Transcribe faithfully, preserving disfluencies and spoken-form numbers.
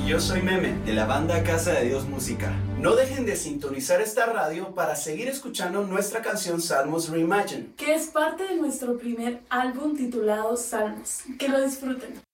Yo soy Meme, de la banda Casa de Dios Música. No dejen de sintonizar esta radio para seguir escuchando nuestra canción Salmos Reimagined, que es parte de nuestro primer álbum titulado Salmos. Que lo disfruten.